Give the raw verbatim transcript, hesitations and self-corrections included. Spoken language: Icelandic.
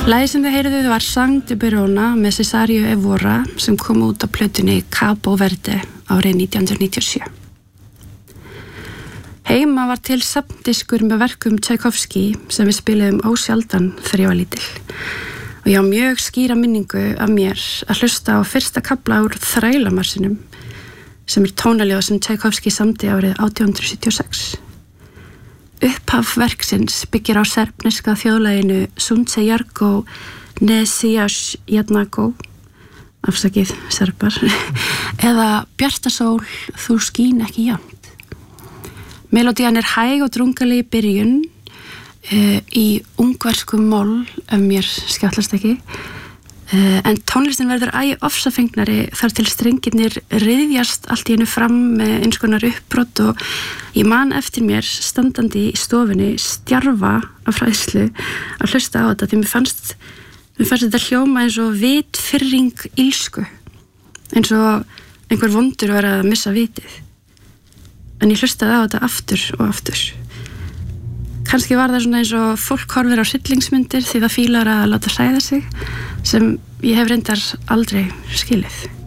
Lagið sem þið heyrðuð var Sang de Verona með Cesario Evora sem kom út á plötunni Cabo Verde árið nítján hundruð níutíu og sjö. Heima var til safndiskur með verkum Tchaikovsky sem við spiluðum ósjaldan þegar ég var lítil. Og ég á mjög skýra minningu af mér að hlusta á fyrsta kafla úr Þrælamarsinum sem er tónaljóð sem Tchaikovsky samdi árið átján hundruð sjötíu og sex. Upphaf verksins byggir á serbneska þjóðlaginu Sunce Jargo ne sijaš jednako, afsakið serbar, eða Bjartasól, þú skín ekki jafnt. Melodían er hæg og drungaleg í byrjun uh, í ungverskum moll ef mér skjátlast ekki, uh, en tónlistin verður æ ofsafengnari þar til strengirnir ryðjast allt í einu fram með eins konar uppbrot og ég man eftir mér standandi í stofunni stjarfa af hræðslu að hlusta á þetta því mér fannst, mér fannst þetta hljóma eins og vitfirring ílsku, eins og einhver vondur var að missa vitið. En ég hlustaði á þetta aftur og aftur. Kannski var það svona eins og fólk horfir á hryllingsmyndir því það fílar að láta hræða sig sem ég hef reyndar aldrei skilið.